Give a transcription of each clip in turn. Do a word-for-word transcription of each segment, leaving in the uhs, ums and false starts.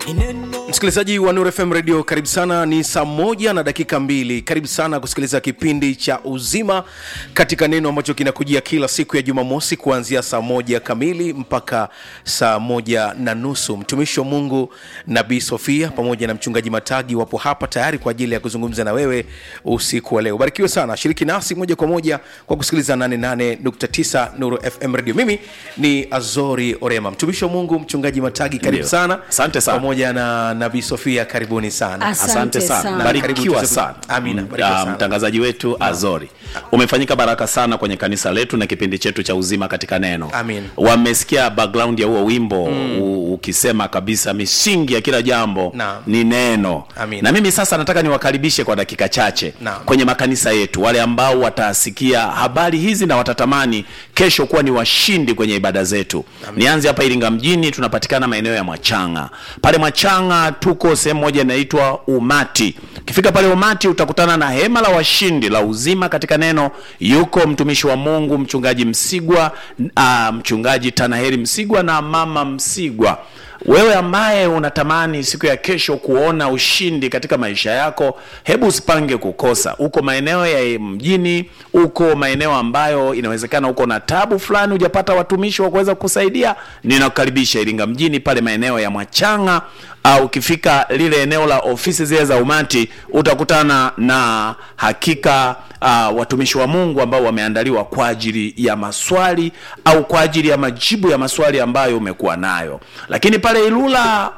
Msikilizaji wa Nuru F M Radio, karibu sana. Ni saa moja na dakika mbili. Karibu sana kusikiliza kipindi cha Uzima katika Neno ambacho kinakujia kila siku ya Jumamosi kuanzia saa moja kamili mpaka saa moja na nusu. Mtumishi wa Mungu Nabii Sofia pamoja na mchungaji Matagi wapo hapa tayari kwa ajili ya kuzungumza na wewe usiku wa leo. Barikiwe sana. Shiriki nasi moja kwa moja kwa kusikiliza nane nane nukta tisa Nuru F M Radio. Mimi ni Azori Orema. Mtumishi wa Mungu mchungaji Matagi, karibu Ndiyo. sana. Asante sana. Pamoja na Nabii Sofia, karibuni sana. Asante, Asante sana, sana. Barikiwa sana. Amina. Barikiwa sana. Mtangazaji wetu Azori, umefanyika baraka sana kwenye kanisa letu na kipindi chetu cha Uzima katika Neno. Amin. Wamesikia background ya huo wimbo mm. ukisema kabisa misingi ya kila jambo na. ni neno. Amin. Na mimi sasa nataka niwakaribishe kwa dakika chache na. kwenye makanisa yetu, wale ambao watasikia habari hizi na watatamani kesho kuwa ni washindi kwenye ibada zetu. Amin. Nianze hapa Iringa mjini, tunapatikana maeneo ya Mwachanga. Pale Mwachanga tuko sehemu moja inaitwa Umati. Ukifika pale Umati utakutana na hema la washindi la Uzima katika Neno. Yuko mtumishi wa Mungu mchungaji Msigwa, uh, mchungaji Tanaheri Msigwa na mama Msigwa. Wewe ambaye unatamani siku ya kesho kuona ushindi katika maisha yako, hebu usipange kukosa. Uko maeneo ya mjini, uko maeneo ambayo inawezekana uko na tabu fulani hujapata watumishi wa kuweza kukusaidia, ninakukaribisha Iringa mjini pale maeneo ya Mwachanga. Au ukifika lile eneo la ofisi zile za Umati utakutana na hakika uh, watumishi wa Mungu ambao wameandaliwa kwa ajili ya maswali au kwa ajili ya majibu ya maswali ambayo umekuwa nayo. Lakini pale Ilula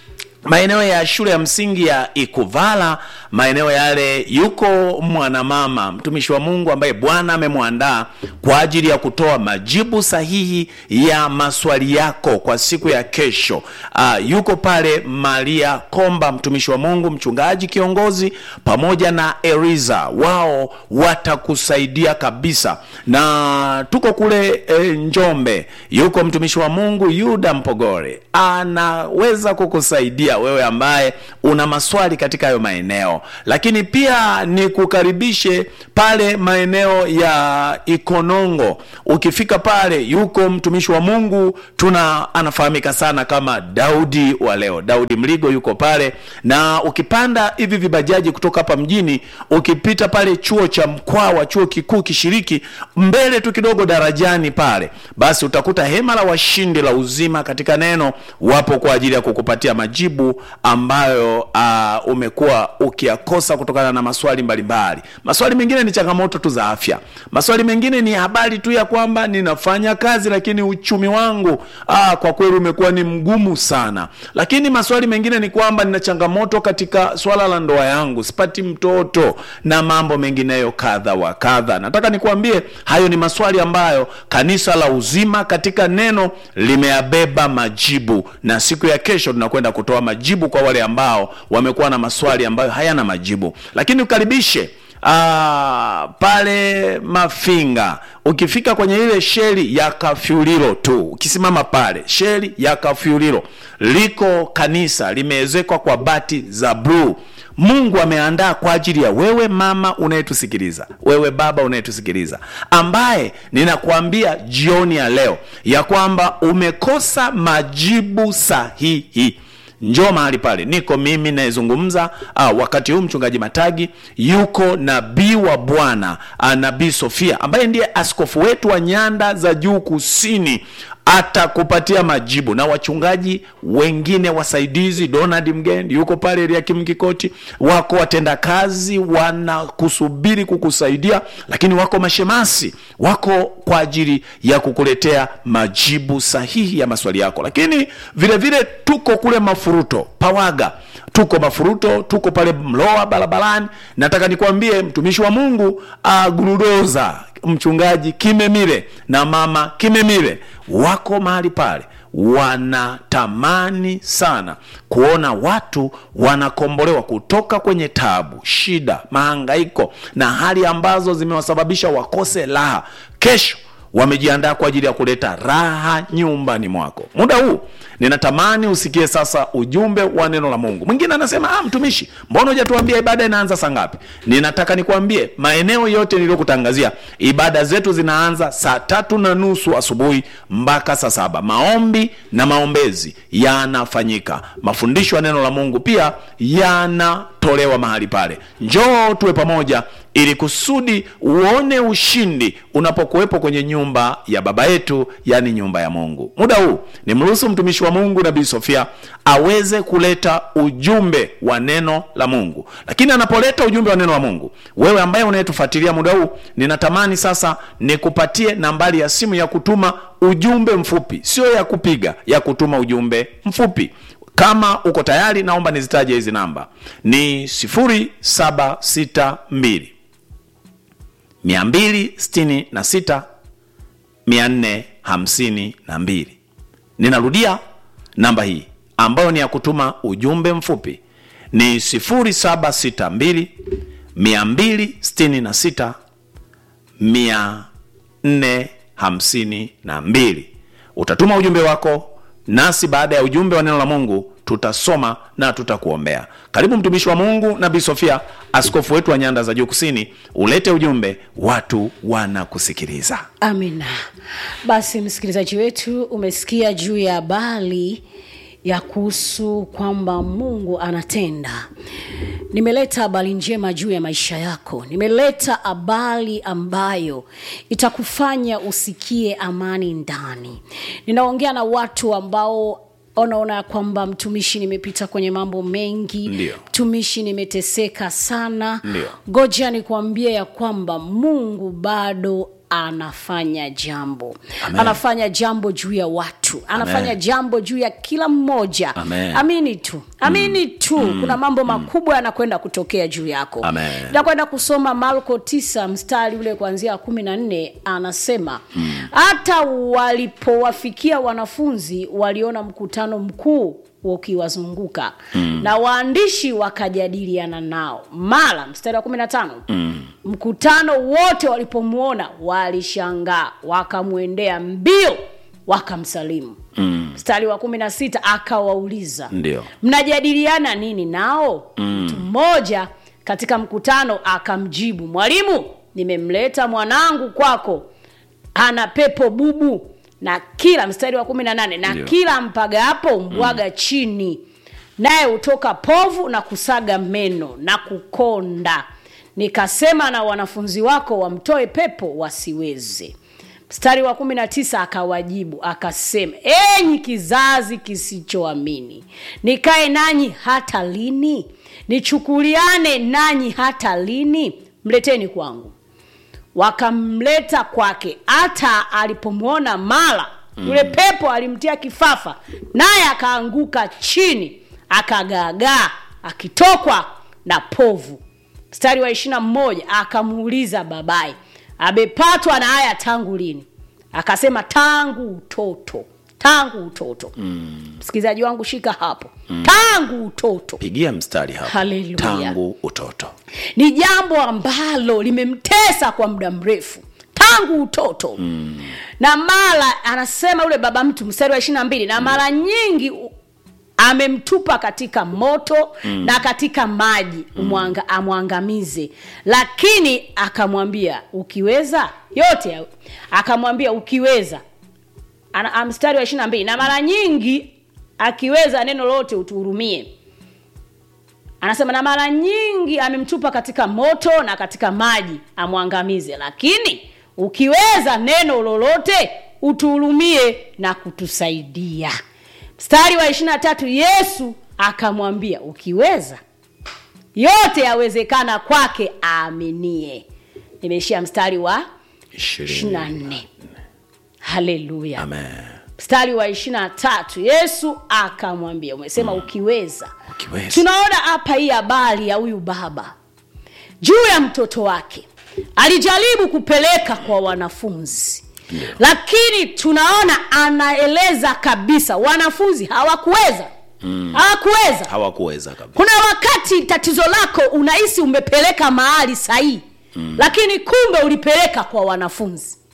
maeneo ya shule ya msingi ya Ikuvala, maeneo yale yuko mwanamama mtumishi wa Mungu ambaye Bwana amemwandaa kwa ajili ya kutoa majibu sahihi ya maswali yako kwa siku ya kesho. Uh, yuko pale Maria Komba mtumishi wa Mungu mchungaji kiongozi pamoja na Eriza, wao watakusaidia kabisa. Na tuko kule e, Njombe, yuko mtumishi wa Mungu Yuda Mpogore, anaweza kukusaidia wewe ambaye una maswali katika hayo maeneo. Lakini pia ni kukaribishe pale maeneo ya Ikonongo. Ukifika pale yuko mtumishi wa Mungu tuna anafahamika sana kama Daudi wa leo, Daudi Mligo yuko pale. Na ukipanda hivi vibajaji kutoka hapa mjini, ukipita pale chuo cha Mkwawa, chuo kikuu kishiriki, mbele tu kidogo darajani pale, basi utakuta hema la washindi la Uzima katika Neno. Wapo kwa ajili ya kukupatia majibu ambayo uh, umekuwa ukiyakosa kutokana na maswali mbalimbali. Maswali mengine ni changamoto tu za afya. Maswali mengine ni habari tu ya kwamba ninafanya kazi lakini uchumi wangu uh, kwa kweli umekuwa ni mgumu sana. Lakini maswali mengine ni kwamba nina changamoto katika swala la ndoa yangu, sipati mtoto na mambo mengineyo kadha wa kadha. Nataka nikuambie hayo ni maswali ambayo kanisa la Uzima katika Neno limeabeba majibu, na siku ya kesho tunakwenda kutoa majibu kwa wale ambao wamekuwa na maswali ambayo hayana majibu. Lakini ukaribishe Ah, pale Mafinga, ukifika kwenye ile sheli ya Kafyulilo tu, ukisimama pale sheli ya Kafyulilo, liko kanisa limeezekwa kwa bati za blue. Mungu ameandaa kwa ajili ya wewe mama unayetusikiliza, wewe baba unayetusikiliza, ambaye ninakuambia jioni ya leo ya kwamba umekosa majibu sahihi. Njoo mahali pale. Niko mimi naezungumza uh, wakati huu mchungaji Matagi, yuko nabii wa Bwana uh, Nabii Sofia ambaye ndiye askofu wetu wa nyanda za juu kusini, atakupatia majibu. Na wachungaji wengine wasaidizi, Donald Mgendi yuko pale, Eliakim Kikoti, wako watenda kazi wanakusubiri kukusaidia. Lakini wako mashemasi wako kwa ajili ya kukuletea majibu sahihi ya maswali yako. Lakini vile vile tuko kule Mafuruto Pawaga, tuko Mafuruto, tuko pale Mloa barabarani. Nataka nikwambie mtumishi wa Mungu agurudoza mchungaji Kimemire na mama Kimemire wako mahali pale, wanatamani sana kuona watu wanakombolewa kutoka kwenye tabu, shida, mahangaiko na hali ambazo zimewasababisha wakose raha. Kesho wamejiandaa kwa ajili ya kuleta raha nyumbani mwako. Muda huu Ninatamani usikie sasa ujumbe wa neno la Mungu. Mwingine anasema, ah mtumishi, mbona hujatuambia ibada inaanza saa ngapi? Ninataka nikwambie, maeneo yote niliyokutangazia, ibada zetu zinaanza saa tatu na nusu asubuhi mpaka saa saba. Maombi na maombezi yanafanyika. Mafundisho ya neno la Mungu pia yanatolewa mahali pale. Njoo tuwe pamoja ili kusudi uone ushindi unapokuwepo kwenye nyumba ya baba yetu, yani nyumba ya Mungu. Muda huu ni mruhusu mtumishi wa Mungu Nabii Sofia aweze kuleta ujumbe wa neno la Mungu. Lakini anapoleta ujumbe wa neno la Mungu, wewe ambaye unayetufuatilia muda huu, ninatamani sasa nikupatie nambari ya simu ya kutuma ujumbe mfupi, sio ya kupiga, ya kutuma ujumbe mfupi. Kama uko tayari, naomba nizitaje hizi namba. Ni sifuri saba sita mbili mia mbili sitini na sita mia nne hamsini na mbili. Ninarudia namba hii ambayo ni ya kutuma ujumbe mfupi, ni sifuri saba sita mbili mia mbili sitini na sita mia nne hamsini na mbili. Utatuma ujumbe wako, nasi baada ya ujumbe wa neno la Mungu tutasoma na tutakuombea. Karibu mtumishi wa Mungu Nabii Sofia, askofu wetu wa Nyanda za Juu Kusini, ulete ujumbe, watu wanakusikiliza. Amina. Basi msikilizaji wetu, umesikia juu ya habari ya kuhusu kwamba Mungu anatenda. Nimeleta habari njema juu ya maisha yako. Nimeleta habari ambayo itakufanya usikie amani ndani. Ninaongea na watu ambao unaona kwamba mtumishi, nimepita kwenye mambo mengi. Ndiyo. Mtumishi, nimeteseka sana. Ndiyo. Ngoja nikwambie ya kwamba Mungu bado anafanya jambo. Amen. Anafanya jambo juu ya watu. Anafanya Amen. jambo juu ya kila mmoja. Amen. Amini tu. Amini mm. tu. Mm. Kuna mambo makubwa yanakwenda kutokea juu yako. Nakwenda kusoma Marko tisa mstari ule kuanzia kumi na nne, anasema hata mm. walipowafikia wanafunzi, waliona mkutano mkuu ukiwazunguka mm. na waandishi wakajadiliana nao. Mara mstari wa kumi na tano, mm. mkutano wote walipomuona walishangaa, wakamwendea mbio wakamsalimu. mm. Mstari wa kumi na sita, akawauliza, ndio mnajadiliana nini nao? mm. Mtu mmoja katika mkutano akamjibu, mwalimu, nimemleta mwanangu kwako, ana pepo bubu, na kila mstari wa kumi na nane, na Ndiyo. kila mpagapo mbwaga mm. chini, naye utoka povu na kusaga meno na kukonda. Nikasema na wanafunzi wako wamtoe pepo, wasiweze. Mstari wa kumi na tisa, akawajibu akasema, enyi kizazi kisichoamini, nikae nanyi hata lini? Nichukuliane nanyi hata lini? Mleteni kwangu. Wakamleta kwake. Hata alipomuona mara yule mm. pepo alimtia kifafa, naye akaanguka chini, akagaagaa, akitokwa na povu. Mstari wa ishirini na moja, akamuuliza babaye, amepatwa na haya tangu lini? Akasema, tangu utoto. Tangu utoto. mm. Msikilizaji wangu, shika hapo. mm. Tangu utoto. Pigia mstari hapo. Haleluya. Tangu utoto ni jambo ambalo limemtesa kwa muda mrefu. Tangu utoto. mm. Na mara anasema ule baba mtu, mstari wa ishirini na mbili, na mara nyingi amemtupa katika moto mm. na katika maji umwanga, amwangamize. Lakini akamwambia, ukiweza yote, akamwambia ukiweza. Ana mstari wa ishirini na mbili, na mara nyingi akiweza neno lote utuhurumie. Anasema na mara nyingi amemtupa katika moto na katika maji amwangamize, lakini ukiweza neno lolote utuhurumie na kutusaidia. Mstari wa ishirini na tatu, Yesu akamwambia, ukiweza yote yawezekana kwake aaminie. Nimeishia mstari wa ishirini na nne. Haleluya. Amen. Mstari wa ishirini na tatu, Yesu akamwambia, umesema mm. ukiweza. ukiweza. Tunaona hapa hii habari ya huyu baba juu ya mtoto wake. Alijaribu kupeleka kwa wanafunzi. Yeah. Lakini tunaona anaeleza kabisa wanafunzi hawakuweza. Mm. Hawakuweza. Hawakuweza kabisa. Kuna wakati tatizo lako unahisi umepeleka mahali sahihi. Mm. Lakini kumbe ulipeleka kwa wanafunzi.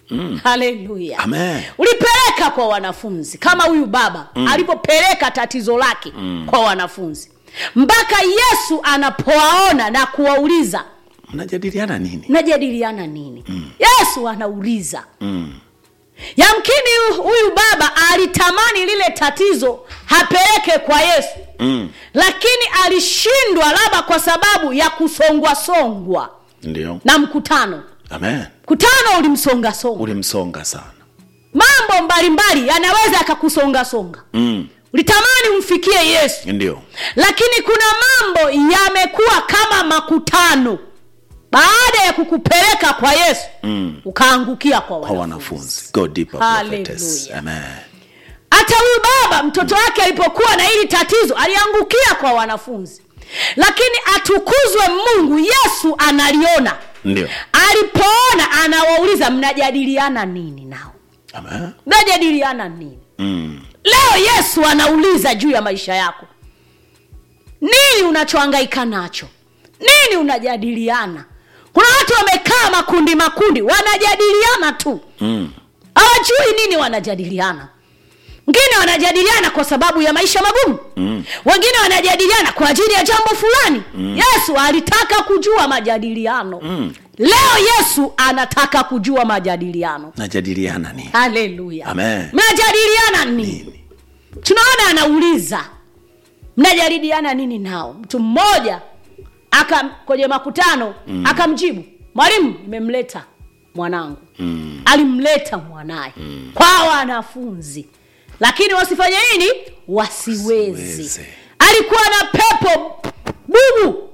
Mm. Haleluya. Amen. Ulipeleka kwa wanafunzi kama huyu baba mm. alipopeleka tatizo lake mm. kwa wanafunzi. Mpaka Yesu anapowaona na kuwauliza, mnajadiliana nini? Mnajadiliana nini? Mm. Yesu anauliza. Mm. Yamkini huyu baba alitamani lile tatizo hapeleke kwa Yesu. Mm. Lakini alishindwa labda kwa sababu ya kusongwa songwa. Ndio. Na mkutano. Amen. Mkutano ulimsonga songa. Ulimsonga sana. Mambo mbalimbali yanaweza akakusonga songa. Mm. Ulitamani umfikie Yesu. Ndio. Lakini kuna mambo yamekuwa kama makutano. Baada ya kukupeleka kwa Yesu, mm. ukaangukia kwa wanafunzi. wanafunzi. Go deeper, prophetess. Amen. Hata huyu baba mtoto wake alipokuwa na hili tatizo aliangukia kwa wanafunzi. Lakini atukuzwe Mungu, Yesu analiona. Ndio. Alipoona anawauliza, mnajadiliana nini nao? Amen. Mnajadiliana nini? Mm. Leo Yesu anauliza juu ya maisha yako. Nini unachohangaika nacho? Nini unajadiliana? Kuna watu wamekaa makundi makundi wanajadiliana tu. Mm. Hawajui nini wanajadiliana. Wengine wanajadiliana kwa sababu ya maisha magumu. Mm. Wengine wanajadiliana kwa ajili ya jambo fulani. Mm. Yesu alitaka kujua majadiliano. Mm. Leo Yesu anataka kujua majadiliano. Najadiliana nini? Haleluya. Amen. Mnajadiliana nini? Nini? Tunaona anauliza, mnajadiliana nini nao? Mtu mmoja aka kwenye makutano mm. akamjibu, mwalimu, nimemleta mwanangu. Mm. Alimleta mwanae mm. kwa wanafunzi. Lakini wasifanye nini? Wasiweze. Wasiweze. Alikuwa na pepo bubu.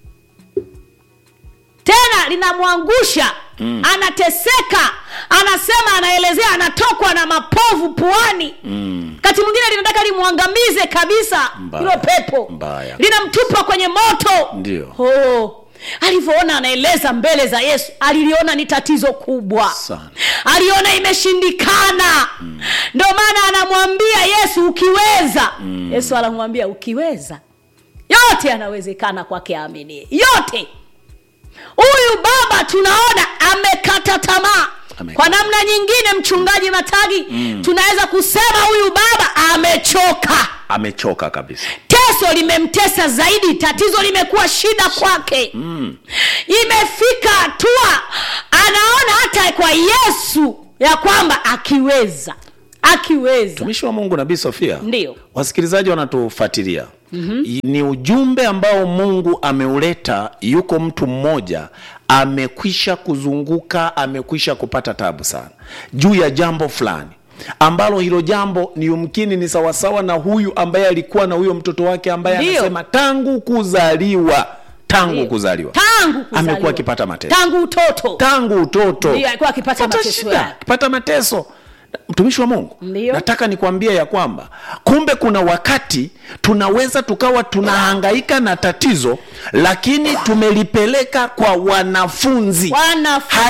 Tena linamwangusha. Mm. Anateseka. Anasema, anaelezea anatokwa na mapovu puani. Mm. Kati mwingine linataka limuangamize kabisa hilo pepo. Mbaya. Linamtupa kwenye moto. Ndio. Oh. Alivyoona anaeleza mbele za Yesu, aliliona ni tatizo kubwa sana. Aliona imeshindikana. Mm. Ndio maana anamwambia Yesu, ukiweza. Mm. Yesu anamwambia, ukiweza yote yanawezekana kwake aamini. Yote. Huyu baba tunaona amekata tamaa. Ameka. Kwa namna nyingine, mchungaji Matagi, mm. tunaweza kusema huyu baba amechoka. Amechoka kabisa. Teso limemtesa zaidi, tatizo limekuwa shida kwake. Mm. Imefika hatua anaona hata kwa Yesu ya kwamba akiweza. Akiweza. Tumishi wa Mungu Nabii Sofia. Ndio. Wasikilizaji wanatufuatilia. Mm-hmm. Ni ujumbe ambao Mungu ameuleta. Yuko mtu mmoja amekwisha kuzunguka, amekwisha kupata tabu sana juu ya jambo fulani, ambalo hilo jambo ni yumkini ni sawasawa na huyu ambaye alikuwa na huyo mtoto wake ambaye Dio. anasema tangu kuzaliwa tangu Dio. kuzaliwa tangu kuzaliwa amekuwa akipata mateso. Tangu utoto. Tangu utoto. Ndio alikuwa akipata mateso. Akipata mateso. Mtumishi wa Mungu, Ndiyo. nataka nikwambie ya kwamba kumbe kuna wakati tunaweza tukawa tunahangaika na tatizo, lakini tumelipeleka kwa wanafunzi. Wanafunzi.